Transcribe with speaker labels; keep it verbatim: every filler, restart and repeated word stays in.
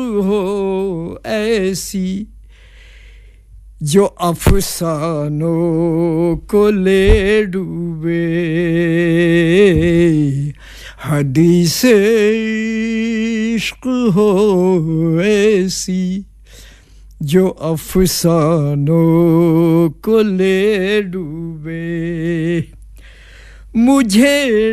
Speaker 1: हो ऐसी जो अफसानों को ले डूबे हदीस इश्क हो ऐसी जो अफसानों को ले डूबे मुझे